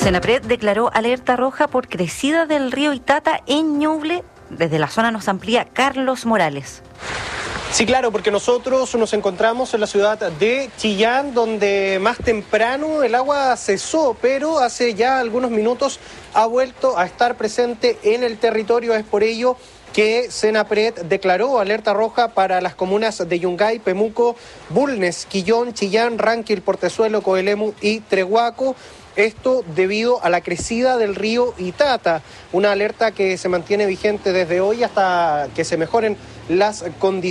Senapred declaró alerta roja por crecida del río Itata en Ñuble. Desde la zona nos amplía Carlos Morales. Sí, claro, porque nosotros nos encontramos en la ciudad de Chillán, donde más temprano el agua cesó, pero hace ya algunos minutos ha vuelto a estar presente en el territorio. Es por ello que Senapred declaró alerta roja para las comunas de Yungay, Pemuco, Bulnes, Quillón, Chillán, Ranquil, Portezuelo, Coelemu y Trehuaco. Esto debido a la crecida del río Itata, una alerta que se mantiene vigente desde hoy hasta que se mejoren las condiciones.